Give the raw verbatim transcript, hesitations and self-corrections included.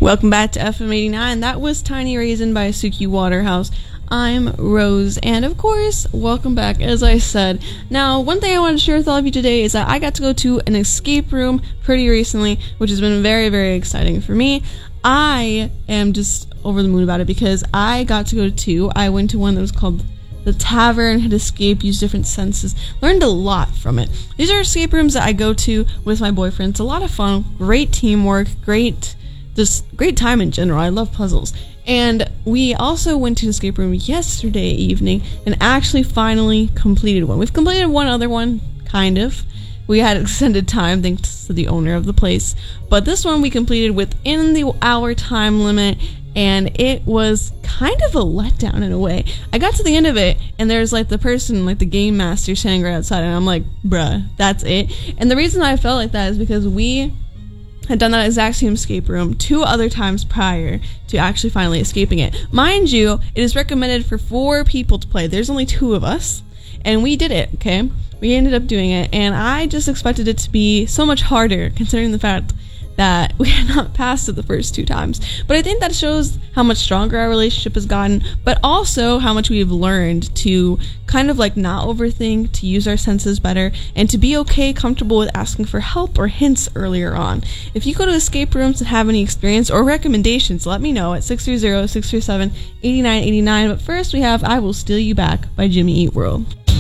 Welcome back to F M eighty-nine. That was Tiny Raisin by Suki Waterhouse. I'm Rose, and of course, welcome back, as I said. Now, one thing I want to share with all of you today is that I got to go to an escape room pretty recently, which has been very, very exciting for me. I am just over the moon about it because I got to go to two. I went to one that was called The Tavern, had escape, used different senses, learned a lot from it. These are escape rooms that I go to with my boyfriend. It's a lot of fun, great teamwork, great, just great time in general. I love puzzles. And we also went to an escape room yesterday evening and actually finally completed one. We've completed one other one, kind of. We had extended time thanks to the owner of the place. But this one we completed within the hour time limit, and it was kind of a letdown in a way. I got to the end of it, and there's like the person, like the game master, standing right outside, and I'm like, bruh, that's it. And the reason I felt like that is because we had done that exact same escape room two other times prior to actually finally escaping it. Mind you, it is recommended for four people to play. There's only two of us, and we did it, okay? We ended up doing it, and I just expected it to be so much harder, considering the fact that we had not passed it the first two times. But I think that shows how much stronger our relationship has gotten, but also how much we've learned to kind of like not overthink, to use our senses better, and to be okay, comfortable with asking for help or hints earlier on. If you go to escape rooms and have any experience or recommendations, let me know at six three zero, six three seven, eight nine eight nine. But first we have I Will Steal You Back by Jimmy Eat World.